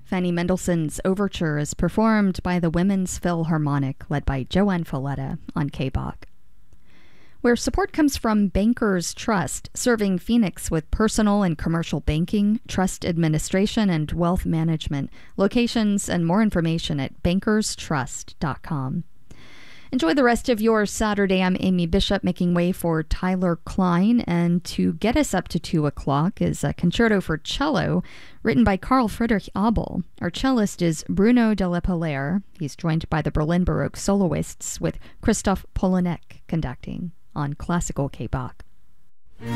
Fanny Mendelssohn's Overture is performed by the Women's Philharmonic, led by Joanne Folletta on KBOC. Where support comes from Bankers Trust, serving Phoenix with personal and commercial banking, trust administration, and wealth management. Locations and more information at bankerstrust.com. Enjoy the rest of your Saturday. I'm Amy Bishop, making way for Tyler Klein. And to get us up to 2 o'clock is a concerto for cello written by Carl Friedrich Abel. Our cellist is Bruno de la Polaire. He's joined by the Berlin Baroque soloists with Christoph Polonek conducting on Classical KBOC.